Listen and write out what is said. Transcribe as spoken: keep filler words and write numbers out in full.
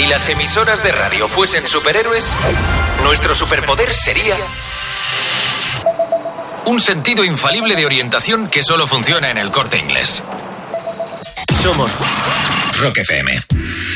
Si las emisoras de radio fuesen superhéroes, nuestro superpoder sería un sentido infalible de orientación que solo funciona en El Corte Inglés. Somos Rock F M.